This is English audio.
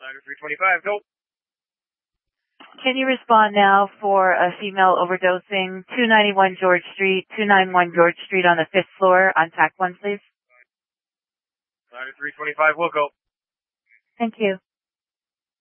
Ladder 325, go. Can you respond now for a female overdosing, 291 George Street, 291 George Street on the 5th floor on TAC 1, please? Ladder 325, we'll go. Thank you.